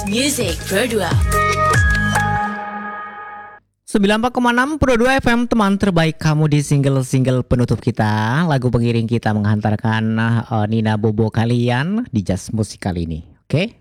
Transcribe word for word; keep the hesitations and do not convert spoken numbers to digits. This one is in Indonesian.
Just Music Pro dua. sembilan puluh empat koma enam Pro dua F M, teman terbaik kamu di single-single penutup kita. Lagu pengiring kita menghantarkan uh, Nina Bobo kalian di Just Musik kali ini. Oke? Okay?